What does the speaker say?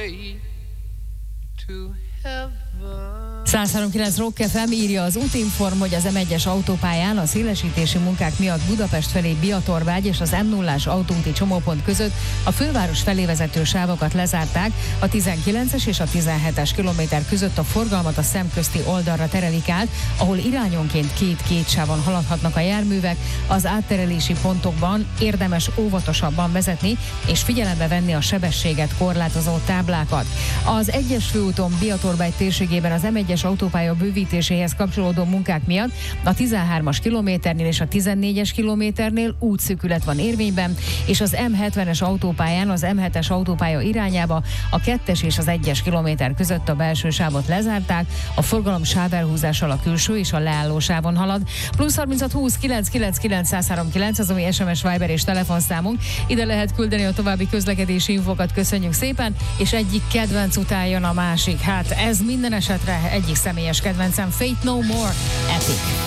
way to heaven. 103.9 Rock FM írja az Útinform, hogy az M1-es autópályán a szélesítési munkák miatt Budapest felé Biatorvágy és az M0-ás autóúti csomópont között a főváros felé vezető sávokat lezárták, a 19-es és a 17-es kilométer között a forgalmat a szemközti oldalra terelik át, ahol irányonként két sávon haladhatnak a járművek. Az átterelési pontokban érdemes óvatosabban vezetni és figyelembe venni a sebességet korlátozó táblákat. Az 1-es főúton Biatorvágy térségében az M1-es autópálya bővítéséhez kapcsolódó munkák miatt a 13-as kilométernél és a 14-es kilométernél útszűkület van érvényben, és az M70-es autópályán az M7-es autópálya irányába a 2-es és az 1-es kilométer között a belső sávot lezárták, a forgalom sávelhúzással a külső és a leálló sávon halad. Plusz 36 20 999 103.9 az, ami SMS, Viber és telefonszámunk. Ide lehet küldeni a további közlekedési infokat, köszönjük szépen, és egyik kedvenc után jön a másik. Hát ez minden esetre egyik személyes kedvencem, Faith No More, Epic.